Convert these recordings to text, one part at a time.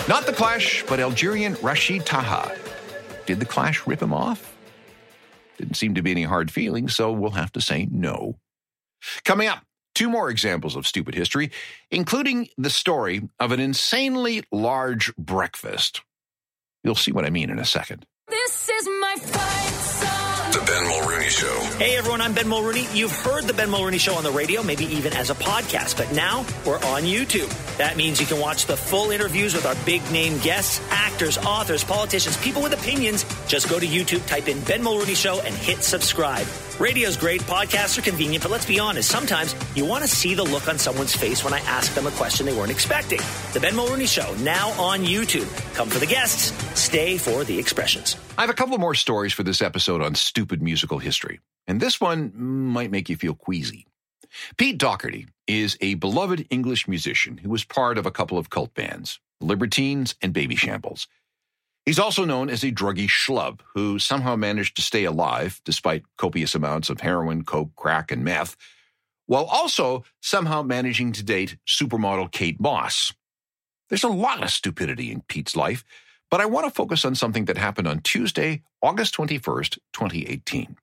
Not The Clash, but Algerian Rachid Taha. Did The Clash rip him off? Didn't seem to be any hard feelings, so we'll have to say no. Coming up, 2 more examples of stupid history, including the story of an insanely large breakfast. You'll see what I mean in a second. This is my fight song. The Ben Mulrooney Show. Hey, everyone, I'm Ben Mulrooney. You've heard The Ben Mulrooney Show on the radio, maybe even as a podcast, but now we're on YouTube. That means you can watch the full interviews with our big-name guests, actors, authors, politicians, people with opinions. Just go to YouTube, type in Ben Mulrooney Show, and hit subscribe. Radio's great, podcasts are convenient, but let's be honest, sometimes you want to see the look on someone's face when I ask them a question they weren't expecting. The Ben Mulrooney Show, now on YouTube. Come for the guests, stay for the expressions. I have a couple more stories for this episode on stupid musical history, and this one might make you feel queasy. Pete Doherty is a beloved English musician who was part of a couple of cult bands, Libertines and Baby Shambles. He's also known as a druggy schlub who somehow managed to stay alive despite copious amounts of heroin, coke, crack, and meth, while also somehow managing to date supermodel Kate Moss. There's a lot of stupidity in Pete's life, but I want to focus on something that happened on Tuesday, August 21st, 2018.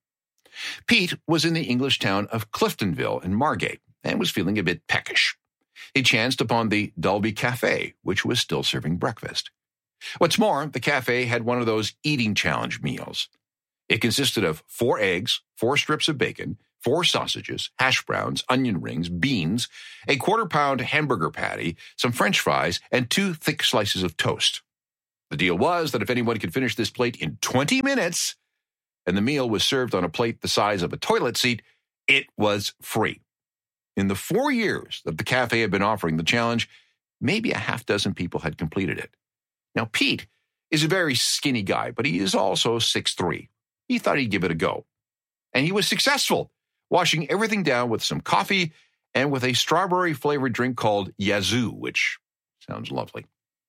Pete was in the English town of Cliftonville in Margate and was feeling a bit peckish. He chanced upon the Dalby Cafe, which was still serving breakfast. What's more, the cafe had one of those eating challenge meals. It consisted of 4 eggs, 4 strips of bacon, 4 sausages, hash browns, onion rings, beans, a 1/4-pound hamburger patty, some French fries, and 2 thick slices of toast. The deal was that if anyone could finish this plate in 20 minutes, and the meal was served on a plate the size of a toilet seat, it was free. In the 4 years that the cafe had been offering the challenge, maybe a half dozen people had completed it. Now, Pete is a very skinny guy, but he is also 6'3". He thought he'd give it a go. And he was successful, washing everything down with some coffee and with a strawberry-flavored drink called Yazoo, which sounds lovely.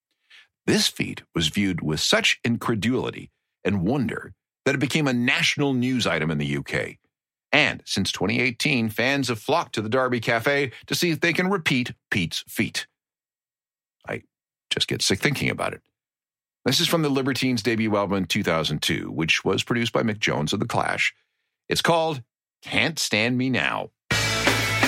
This feat was viewed with such incredulity and wonder that it became a national news item in the UK. And since 2018, fans have flocked to the Derby Cafe to see if they can repeat Pete's feat. I just get sick thinking about it. This is from the Libertines' debut album in 2002, which was produced by Mick Jones of The Clash. It's called Can't Stand Me Now.